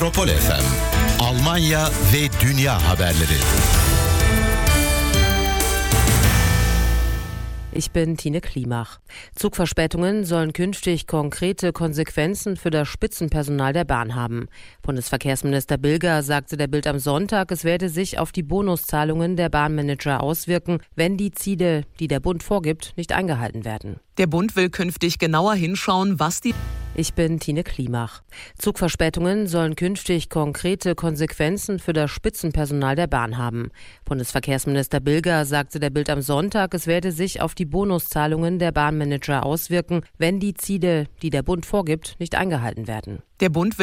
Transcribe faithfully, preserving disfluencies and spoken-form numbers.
Metropol F M, Almanya ve dünya haberleri. Ich bin Tine Klimach. Zugverspätungen sollen künftig konkrete Konsequenzen für das Spitzenpersonal der Bahn haben. Bundesverkehrsminister Bilger sagte der Bild am Sonntag, es werde sich auf die Bonuszahlungen der Bahnmanager auswirken, wenn die Ziele, die der Bund vorgibt, nicht eingehalten werden. Der Bund will künftig genauer hinschauen, was die... Ich bin Tine Klimach. Zugverspätungen sollen künftig konkrete Konsequenzen für das Spitzenpersonal der Bahn haben. Bundesverkehrsminister Bilger sagte der Bild am Sonntag, es werde sich auf die Bonuszahlungen der Bahnmanager auswirken, wenn die Ziele, die der Bund vorgibt, nicht eingehalten werden. Der Bund will